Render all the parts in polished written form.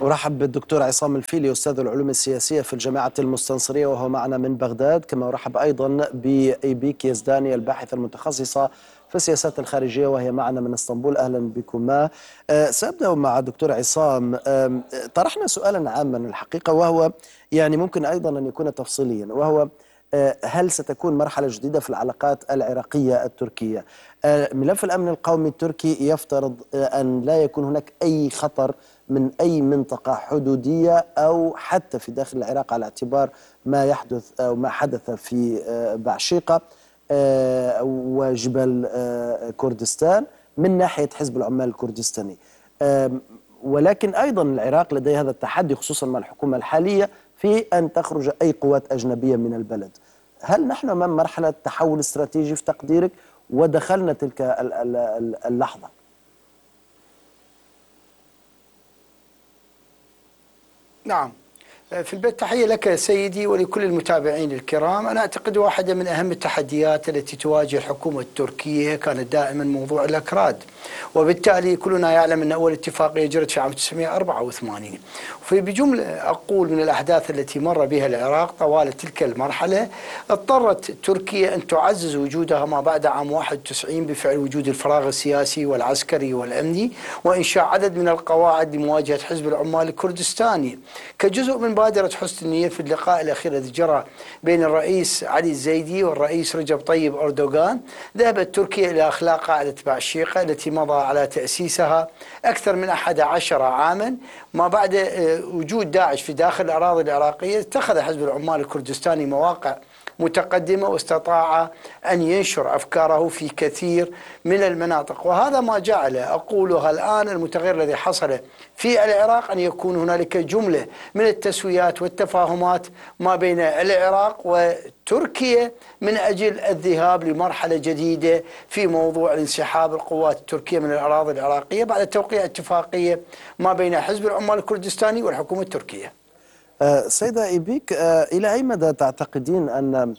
أرحب بالدكتور عصام الفيلي أستاذ العلوم السياسية في الجامعة المستنصرية وهو معنا من بغداد، كما أرحب أيضا بإيبيك يزداني الباحثة المتخصصة في السياسات الخارجية وهي معنا من اسطنبول. أهلا بكما. سأبدأ مع دكتور عصام. طرحنا سؤالا عاما الحقيقة، وهو يعني ممكن أيضا أن يكون تفصيليا، وهو هل ستكون مرحلة جديدة في العلاقات العراقية التركية؟ ملف الأمن القومي التركي يفترض أن لا يكون هناك أي خطر من أي منطقة حدودية أو حتى في داخل العراق، على اعتبار ما يحدث أو ما حدث في بعشيقة وجبل كردستان من ناحية حزب العمال الكردستاني. ولكن أيضا العراق لديه هذا التحدي، خصوصا مع الحكومة الحالية، في أن تخرج أي قوات أجنبية من البلد. هل نحن أمام مرحلة تحول استراتيجي في تقديرك ودخلنا تلك اللحظة؟ نعم، في البداية تحية لك سيدي ولكل المتابعين الكرام. أنا أعتقد واحدة من أهم التحديات التي تواجه الحكومة التركية كانت دائما موضوع الأكراد، وبالتالي كلنا يعلم أن أول اتفاقية جرت في عام 1984. وفي بجملة أقول من الأحداث التي مر بها العراق طوال تلك المرحلة، اضطرت تركيا أن تعزز وجودها ما بعد عام 91 بفعل وجود الفراغ السياسي والعسكري والأمني وإنشاء عدد من القواعد لمواجهة حزب العمال الكردستاني كجزء من مبادرة حسن النية. في اللقاء الأخير الذي جرى بين الرئيس علي الزيدي والرئيس رجب طيب أردوغان، ذهبت تركيا إلى أخلاق قاعدة بعشيقة التي مضى على تأسيسها أكثر من 11 عاما. ما بعد وجود داعش في داخل الأراضي العراقية، اتخذ حزب العمال الكردستاني مواقع متقدمة واستطاع أن ينشر أفكاره في كثير من المناطق، وهذا ما جعل أقولها الآن المتغير الذي حصل في العراق أن يكون هنالك جملة من التسويات والتفاهمات ما بين العراق وتركيا من أجل الذهاب لمرحلة جديدة في موضوع انسحاب القوات التركية من الأراضي العراقية بعد توقيع اتفاقية ما بين حزب العمال الكردستاني والحكومة التركية. سيدة إيبيك، إلى أي مدى تعتقدين أن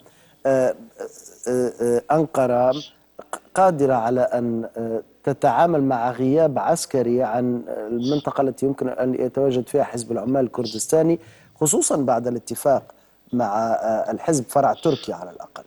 أنقرة قادرة على أن تتعامل مع غياب عسكري عن المنطقة التي يمكن أن يتواجد فيها حزب العمال الكردستاني، خصوصا بعد الاتفاق مع الحزب فرع تركي على الأقل؟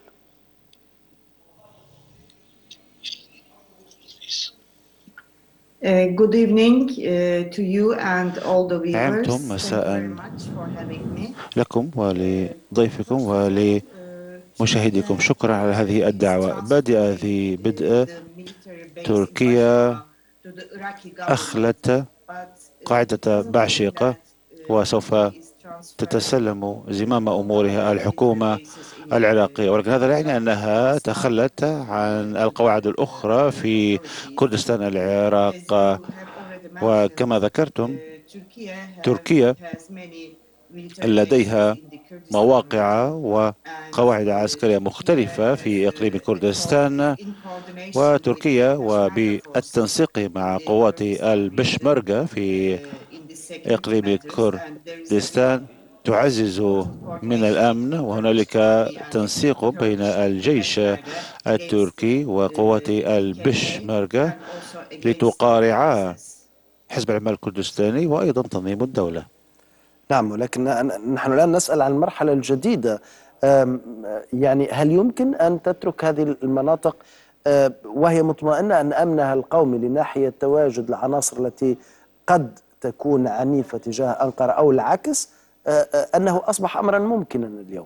Good evening to you and all the viewers. نعمتم مساء لكم ولضيفكم ولمشاهديكم. شكرا على هذه الدعوة. بدء تركيا أخلت قاعدة بعشيقة وسوف تتسلم زمام أمورها الحكومة العراقية، ولكن هذا لا يعني أنها تخلت عن القواعد الأخرى في كردستان العراق. وكما ذكرتم، تركيا لديها مواقع وقواعد عسكرية مختلفة في إقليم كردستان، وتركيا وبالتنسيق مع قوات البشمركة في إقليم كردستان تعزز من الأمن، وهنالك تنسيق بين الجيش التركي وقوات البشمركة لتقارعا حزب العمال الكردستاني وأيضا تنظيم الدولة. نعم، ولكن نحن الآن نسأل عن المرحلة الجديدة. يعني هل يمكن أن تترك هذه المناطق وهي مطمئنة أن أمنها القومي لناحية تواجد العناصر التي قد تكون عنيفة تجاه أنقرة، أو العكس، أنه أصبح أمرا ممكنا اليوم؟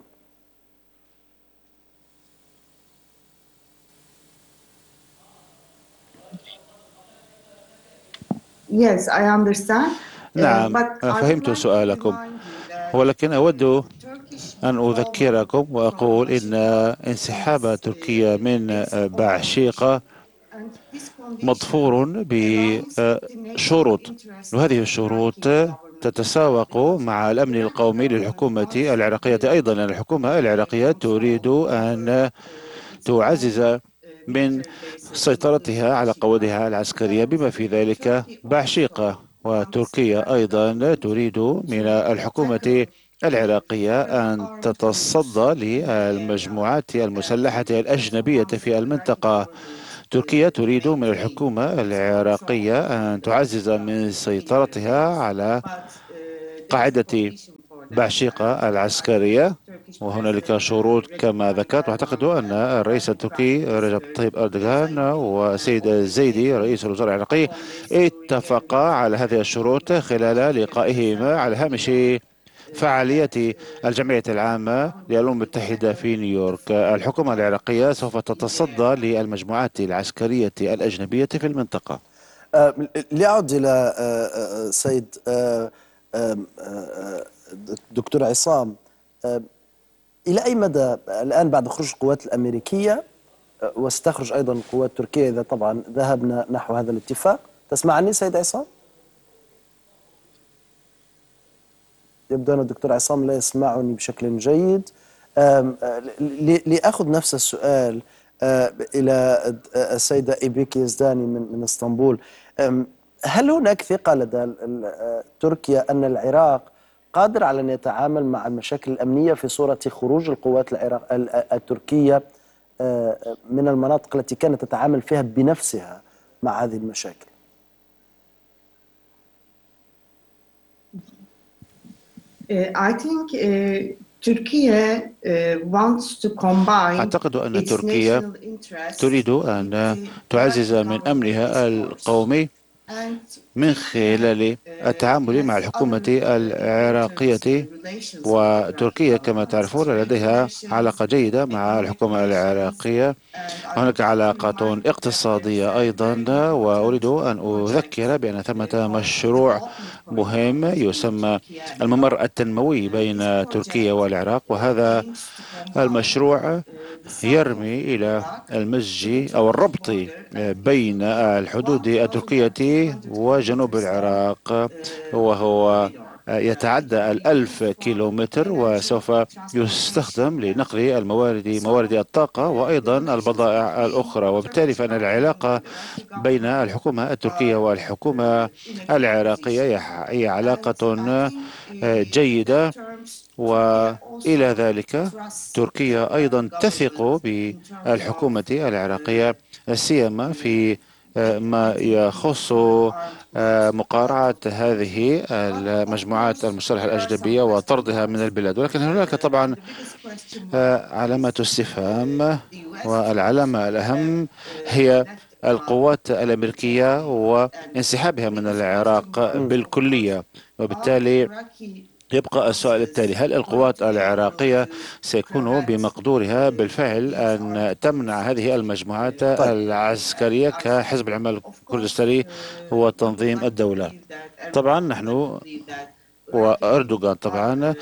Yes, I understand. نعم، فهمت سؤالكم، ولكن أود أن أذكركم وأقول إن انسحاب تركيا من بعشيقة مضفور بشروط، وهذه الشروط تتساوق مع الأمن القومي للحكومة العراقية أيضا. الحكومة العراقية تريد أن تعزز من سيطرتها على قوادها العسكرية بما في ذلك بعشيقة، وتركيا أيضا تريد من الحكومة العراقية أن تتصدى للمجموعات المسلحة الأجنبية في المنطقة. تركيا تريد من الحكومة العراقية أن تعزز من سيطرتها على قاعدة بعشيقة العسكرية، وهنالك شروط كما ذكرت. واعتقد أن الرئيس التركي رجب طيب أردوغان والسيد الزيدي رئيس الوزراء العراقي اتفقا على هذه الشروط خلال لقائهما على هامش فعالية الجمعية العامة للأمم المتحدة في نيويورك. الحكومة العراقية سوف تتصدى للمجموعات العسكرية الأجنبية في المنطقة. لأعد إلى سيد دكتور عصام، إلى أي مدى الآن بعد خروج القوات الأمريكية وستخرج أيضا القوات التركية إذا طبعا ذهبنا نحو هذا الاتفاق؟ تسمعني سيد عصام؟ يبدو أن الدكتور عصام لا يسمعني بشكل جيد. لأخذ نفس السؤال إلى السيدة إيبيك يزداني من اسطنبول. هل هناك ثقة لدى تركيا أن العراق قادر على أن يتعامل مع المشاكل الأمنية في صورة خروج القوات التركية من المناطق التي كانت تتعامل فيها بنفسها مع هذه المشاكل؟ I think Turkey wants to combine أعتقد أن its تركيا national interests تريد أن تعزز من أمنها القومي من خلال التعامل مع الحكومة العراقية. وتركيا كما تعرفون لديها علاقة جيدة مع الحكومة العراقية، هناك علاقات اقتصادية أيضا. وأريد أن أذكر بأن ثمة مشروع مهم يسمى الممر التنموي بين تركيا والعراق، وهذا المشروع يرمي إلى المزج أو الربط بين الحدود التركية وجنوب العراق، وهو يتعدى 1000 كيلومتر، وسوف يستخدم لنقل موارد الطاقة وأيضا البضائع الأخرى. وبالتالي فإن العلاقة بين الحكومة التركية والحكومة العراقية هي علاقة جيدة. وإلى ذلك تركيا أيضا تثق بالحكومة العراقية، سيما في ما يخص مقارعة هذه المجموعات المسلحة الأجنبية وطردها من البلاد. ولكن هناك طبعا علامات استفهام، والعلامة الأهم هي القوات الأمريكية وانسحابها من العراق بالكلية. وبالتالي يبقى السؤال التالي: هل القوات العراقية سيكون بمقدورها بالفعل أن تمنع هذه المجموعات العسكرية كحزب العمال الكردستاني وتنظيم الدولة؟ طبعا نحن وأردوغان طبعا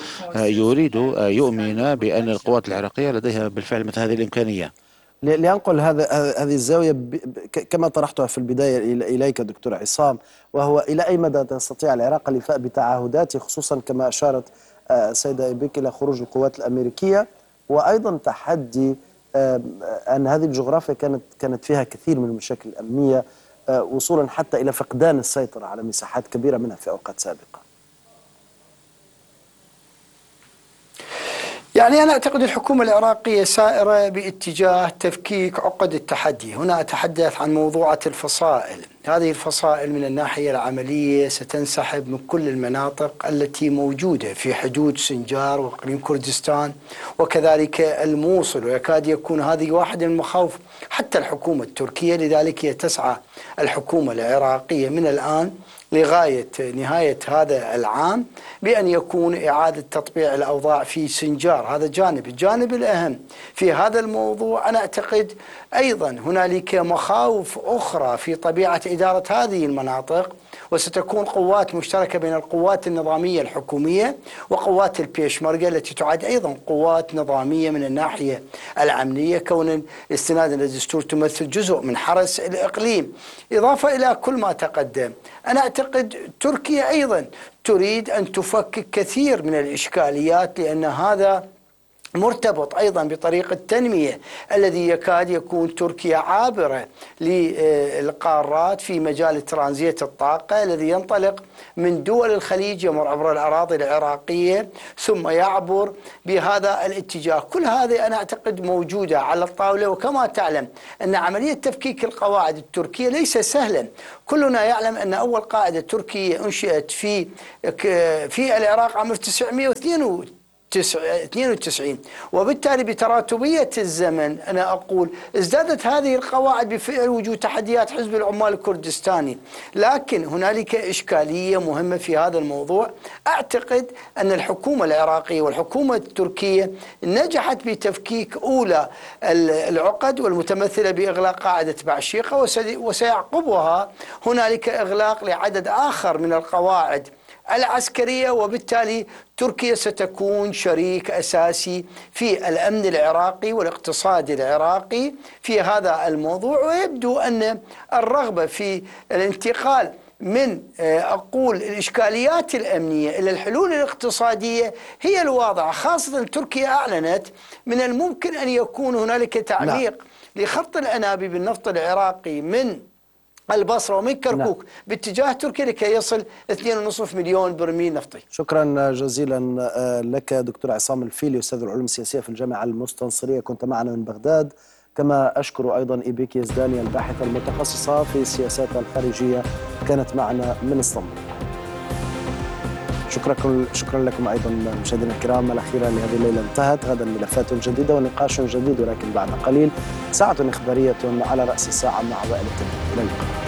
يؤمن بأن القوات العراقية لديها بالفعل مثل هذه الإمكانية. لأنقل هذه الزاوية كما طرحتها في البداية إليك دكتور عصام، وهو إلى أي مدى تستطيع العراق الإيفاء بتعهداته، خصوصا كما أشارت السيدة إيبيك إلى خروج القوات الأمريكية، وأيضا تحدي أن هذه الجغرافيا كانت فيها كثير من المشاكل الأمنية، وصولا حتى إلى فقدان السيطرة على مساحات كبيرة منها في أوقات سابقة. يعني أنا أعتقد الحكومة العراقية سائرة باتجاه تفكيك عقد التحدي. هنا أتحدث عن موضوعة الفصائل. هذه الفصائل من الناحية العملية ستنسحب من كل المناطق التي موجودة في حدود سنجار وإقليم كردستان وكذلك الموصل، ويكاد يكون هذه واحدة من المخاوف حتى الحكومة التركية. لذلك هي تسعى الحكومة العراقية من الآن لغاية نهاية هذا العام بأن يكون إعادة تطبيع الأوضاع في سنجار. هذا جانب. الجانب الأهم في هذا الموضوع أنا أعتقد أيضا هنالك مخاوف أخرى في طبيعة إدارة هذه المناطق، وستكون قوات مشتركة بين القوات النظامية الحكومية وقوات البيشمركة التي تعد أيضا قوات نظامية من الناحية الأمنية، كون استنادا للدستور تمثل جزء من حرس الإقليم. إضافة إلى كل ما تقدم، أنا أعتقد تركيا أيضا تريد أن تفكك كثير من الإشكاليات، لأن هذا مرتبط أيضا بطريقة التنمية الذي يكاد يكون تركيا عابرة للقارات في مجال ترانزيت الطاقة الذي ينطلق من دول الخليج يمر عبر الأراضي العراقية ثم يعبر بهذا الاتجاه. كل هذه أنا أعتقد موجودة على الطاولة، وكما تعلم أن عملية تفكيك القواعد التركية ليس سهلا. كلنا يعلم أن أول قاعدة تركية أنشئت في العراق عام 1992، وبالتالي بتراتبية الزمن أنا أقول ازدادت هذه القواعد بفعل وجود تحديات حزب العمال الكردستاني. لكن هنالك إشكالية مهمة في هذا الموضوع. أعتقد أن الحكومة العراقية والحكومة التركية نجحت بتفكيك أولى العقد والمتمثلة بإغلاق قاعدة بعشيقة، وسيعقبها هنالك إغلاق لعدد آخر من القواعد العسكرية، وبالتالي تركيا ستكون شريك أساسي في الأمن العراقي والاقتصاد العراقي في هذا الموضوع. ويبدو أن الرغبة في الانتقال من أقول الإشكاليات الأمنية إلى الحلول الاقتصادية هي الواضحة، خاصة تركيا أعلنت من الممكن أن يكون هنالك تعليق لخط الأنابيب بالنفط العراقي من البصرة ومن كركوك باتجاه تركيا لكي يصل 2.5 مليون برميل نفطي. شكرا جزيلا لك دكتور عصام الفيلي، أستاذ العلوم السياسية في الجامعة المستنصرية، كنت معنا من بغداد. كما أشكر أيضا إيبيك يزداني الباحثة المتخصصة في السياسات الخارجية، كانت معنا من اسطنبول. شكرا لكم أيضا مشاهدينا الكرام. الأخيرة لهذه الليلة انتهت. غدا ملفات جديدة ونقاش جديد، ولكن بعد قليل ساعة إخبارية على رأس الساعة مع وائل التنين. إلى اللقاء.